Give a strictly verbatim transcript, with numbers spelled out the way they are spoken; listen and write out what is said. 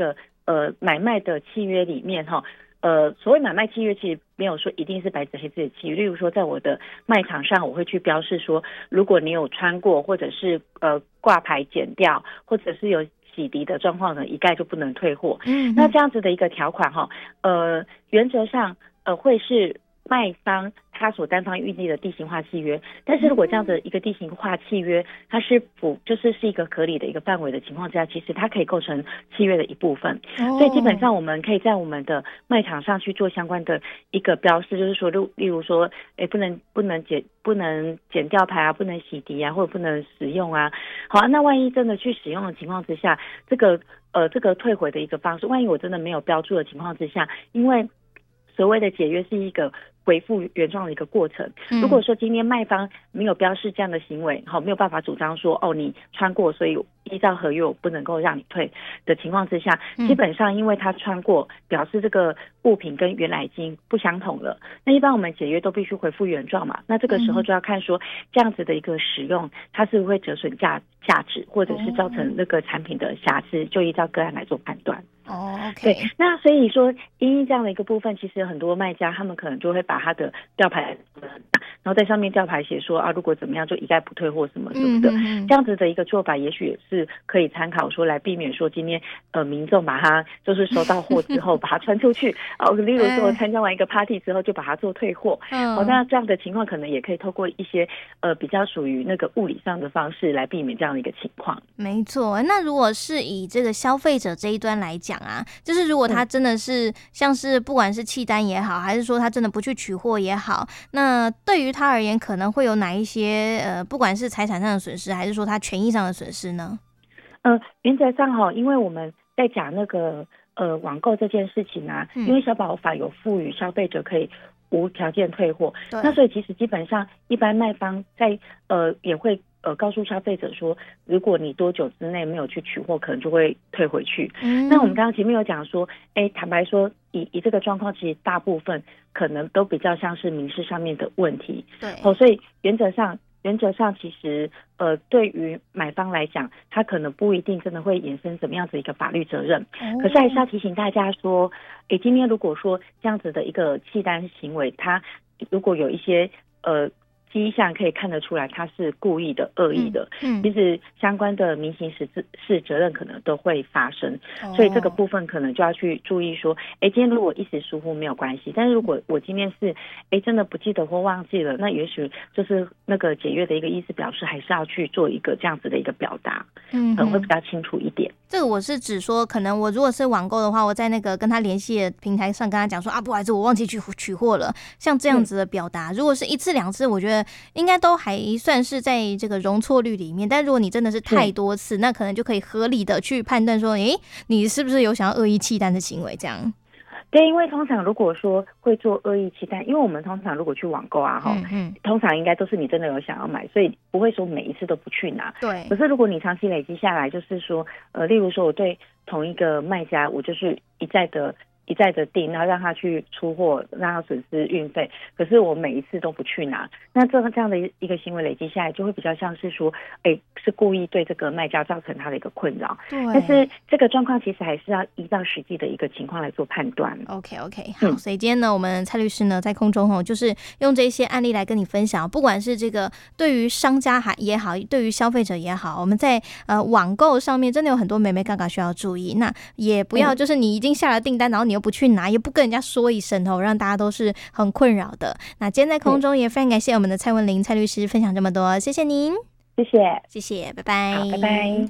个呃买卖的契约里面哈。呃，所谓买卖契约，其实没有说一定是白纸黑字的契约。例如说，在我的卖场上，我会去标示说，如果你有穿过，或者是呃挂牌剪掉，或者是有洗涤的状况呢，一概就不能退货。嗯，那这样子的一个条款哈，呃，原则上呃会是卖方他所单方预立的地形化契约，但是如果这样的一个地形化契约，它是符就是是一个合理的一个范围的情况之下，其实它可以构成契约的一部分。哦、所以基本上我们可以在我们的卖场上去做相关的一个标示，就是说，例如说，哎，不能不能剪不能剪吊牌啊，不能洗涤啊，或者不能使用啊。好啊，那万一真的去使用的情况之下，这个呃这个退回的一个方式，万一我真的没有标注的情况之下，因为所谓的解约是一个恢复原状的一个过程。如果说今天卖方没有标示这样的行为，好，没有办法主张说哦你穿过，所以依照合约我不能够让你退的情况之下，基本上因为他穿过，表示这个物品跟原来已经不相同了。那一般我们解约都必须恢复原状嘛，那这个时候就要看说这样子的一个使用，它是不是会折损价价值，或者是造成那个产品的瑕疵，就依照个案来做判断。 哦、oh, okay. 对，那所以说因为这样的一个部分，其实很多卖家他们可能就会把他的吊牌，然后在上面吊牌写说啊，如果怎么样就一概不退货什么什么的，嗯、这样子的一个做法，也许也是可以参考说来避免说今天呃民众把它就是收到货之后把它传出去哦，例如说参加完一个 party 之后就把它做退货，嗯、哦，那这样的情况可能也可以透过一些呃比较属于那个物理上的方式来避免这样的一个情况。 没错，那如果是以这个消费者这一端来讲啊，就是如果他真的是像是不管是弃单也好，还是说他真的不去取货也好，那对于他而言可能会有哪一些呃，不管是财产上的损失，还是说他权益上的损失呢？ 呃，原则上哈，因为我们在讲那个呃网购这件事情啊，嗯、因为消保法有赋予消费者可以无条件退货，那所以其实基本上一般卖方在呃也会呃告诉消费者说，如果你多久之内没有去取货，可能就会退回去。嗯、那我们刚刚前面有讲说，哎，坦白说，以以这个状况，其实大部分可能都比较像是民事上面的问题。对，哦，所以原则上。原则上，其实呃，对于买方来讲，他可能不一定真的会衍生什么样子一个法律责任。哦、可是还是要提醒大家说，诶，今天如果说这样子的一个弃单行为，他如果有一些呃迹象可以看得出来他是故意的、恶意的，嗯，嗯其实相关的民刑事事责任可能都会发生，哦、所以这个部分可能就要去注意说，哎，今天如果一时疏忽没有关系，但是如果我今天是哎真的不记得或忘记了，那也许就是那个解约的一个意思表示，还是要去做一个这样子的一个表达，嗯，可能会比较清楚一点。 这个我是指说，可能我如果是网购的话，我在那个跟他联系的平台上跟他讲说啊，不好意思，我忘记去取货了，像这样子的表达，嗯、如果是一次两次，我觉得应该都还算是在这个容错率里面，但如果你真的是太多次，那可能就可以合理的去判断说，诶，你是不是有想要恶意弃单的行为这样。 对，因为通常如果说会做恶意弃单，因为我们通常如果去网购啊，嗯嗯通常应该都是你真的有想要买，所以不会说每一次都不去拿。对。可是如果你长期累积下来，就是说，呃，例如说我对同一个卖家，我就是一再的。一再的订，然后让他去出货，让他损失运费，可是我每一次都不去拿，那这这样的一个行为累积下来，就会比较像是说，哎，是故意对这个卖家造成他的一个困扰。对。但是这个状况其实还是要依照实际的一个情况来做判断。 OK OK， 好，嗯、所以今天呢，我们蔡律师呢在空中吼，就是用这些案例来跟你分享，不管是这个对于商家还也好，对于消费者也好，我们在呃网购上面真的有很多眉眉角角需要注意，那也不要就是你已经下了订单，然后你你又不去拿，也不跟人家说一声哦，让大家都是很困扰的。那今天在空中也非常感谢我们的蔡文玲蔡律师分享这么多，谢谢您， 谢谢， 谢谢，拜拜， 好，拜拜。